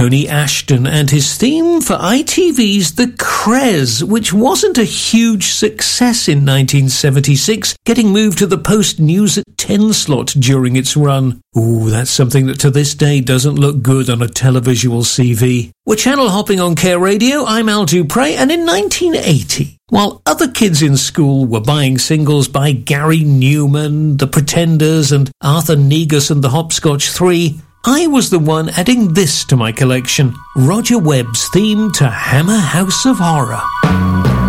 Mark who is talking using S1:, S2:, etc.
S1: Tony Ashton and his theme for ITV's The Krez, which wasn't a huge success in 1976, getting moved to the post-news at 10 slot during its run. Ooh, that's something that to this day doesn't look good on a televisual CV. We're channel hopping on Care Radio. I'm Al Dupre, and in 1980, while other kids in school were buying singles by Gary Newman, The Pretenders, and Arthur Negus and the Hopscotch 3, I was the one adding this to my collection, Roger Webb's theme to Hammer House of Horror.